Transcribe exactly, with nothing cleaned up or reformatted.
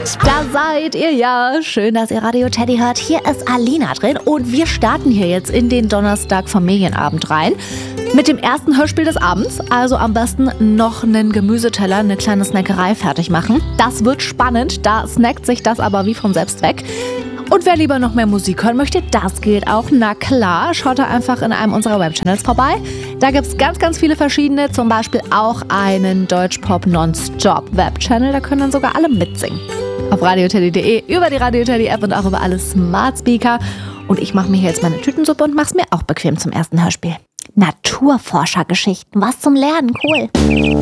Da seid ihr ja. Schön, dass ihr Radio Teddy hört. Hier ist Alina drin und wir starten hier jetzt in den Donnerstag Familienabend rein. Mit dem ersten Hörspiel des Abends, also am besten noch einen Gemüseteller, eine kleine Snackerei fertig machen. Das wird spannend, da snackt sich das aber wie von selbst weg. Und wer lieber noch mehr Musik hören möchte, das geht auch. Na klar, schaut da einfach in einem unserer Webchannels vorbei. Da gibt es ganz, ganz viele verschiedene, zum Beispiel auch einen Deutschpop Nonstop Webchannel, da können dann sogar alle mitsingen. Auf radioteddy punkt de, über die Radio Teddy App und auch über alle Smart Speaker. Und ich mache mir hier jetzt meine Tütensuppe und mache es mir auch bequem zum ersten Hörspiel. Naturforschergeschichten, was zum Lernen, cool.